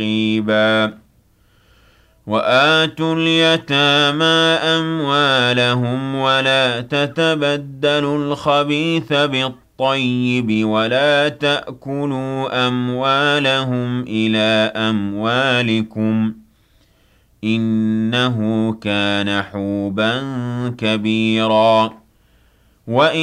رقيبا وآتوا اليتامى أموالهم ولا تتبدلوا الخبيث بالطيب ولا تأكلوا أموالهم إلى أموالكم إنه كان حوبا كبيرا